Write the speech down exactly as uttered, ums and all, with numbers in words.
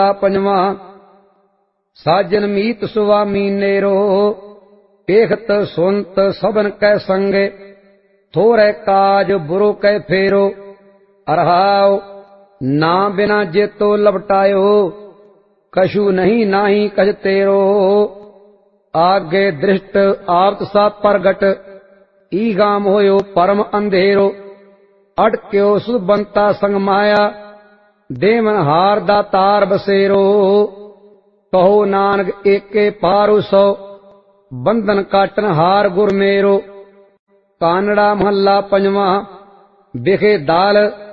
ਪੰਜਵਾਂ। ਸਾਜਨ ਮੀਤ ਸੁਆਮੀ ਨੇਰੋ, ਵੇਖਤ ਸੁਨਤ ਸਭਨ ਕੈ ਸੰਗੇ। ਥੋੜੈ ਕਾਜ ਬੁਰੋ ਕੈ ਫੇਰੋ, ਰਹਾਉ ਨਾ ਬਿਨਾ ਜੇਤੋ ਲਪਟਾਇਓ। ਕਛੂ ਨਹੀਂ ਨਾਹੀ ਕਛ ਤੇਰੋ, ਆਗੇ ਦ੍ਰਿਸ਼ਟ ਆਪਤ ਸਾ ਪ੍ਰਗਟ। ਈਗਾਮ ਹੋਇਓ ਪਰਮ ਅੰਧੇਰੋ, ਅਟਕਿਓ ਸੁਬੰਤਾ ਸੰਗ ਮਾਇਆ। ਦੇਵਨ ਹਾਰ ਦਾ ਤਾਰ ਬਸੇਰੋ, ਕਹੋ ਨਾਨਕ ਏਕੇ ਪਾਰੁ ਸੋ। ਬੰਧਨ ਕਾਟਨ ਹਾਰ ਗੁਰ ਮੇਰੋ। ਕਾਨੜਾ ਮਹੱਲਾ ਪੰਜਵਾਂ। ਬਿਖੇ ਦਾਲ